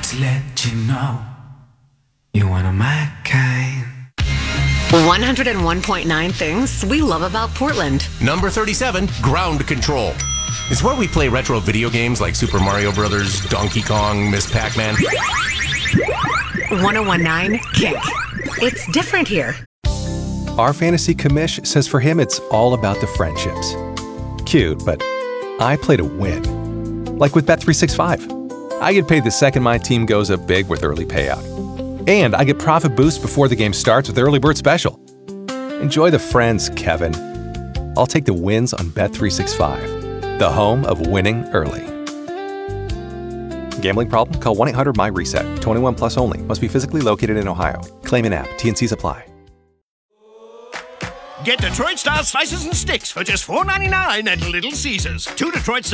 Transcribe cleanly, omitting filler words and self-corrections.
to let you know you're one of my kind. 101.9 things we love about Portland. Number 37, Ground Control. It's where we play retro video games like Super Mario Brothers, Donkey Kong, Miss Pac-Man. 101.9 Kick. It's different here. Our fantasy commish says for him it's all about the friendships. Cute, but I play to win. Like with Bet365. I get paid the second my team goes up big with early payout. And I get profit boost before the game starts with Early Bird Special. Enjoy the friends, Kevin. I'll take the wins on Bet365, the home of winning early. Gambling problem? Call 1-800-MY-RESET. 21 plus only. Must be physically located in Ohio. Claim in app. T&Cs apply. Get Detroit-style slices and sticks for just $4.99 at Little Caesars. 2 Detroit-style